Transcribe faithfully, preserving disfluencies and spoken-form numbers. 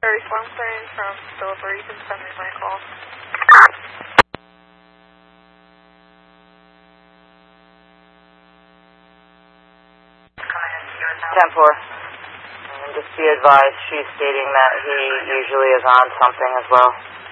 Response train from Philippa, you can send me my call. ten four. And just be advised, she's stating that he usually is on something as well.